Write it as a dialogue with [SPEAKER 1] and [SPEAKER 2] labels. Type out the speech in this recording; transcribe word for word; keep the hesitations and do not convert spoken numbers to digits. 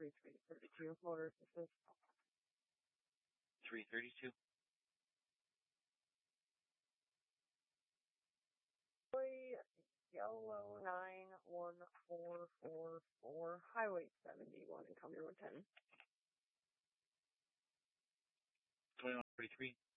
[SPEAKER 1] three three thirty-two, motor assist.
[SPEAKER 2] three thirty-two.
[SPEAKER 1] Yellow nine one four four four, Highway seventy-one in County Road ten.
[SPEAKER 2] twenty-one forty-three.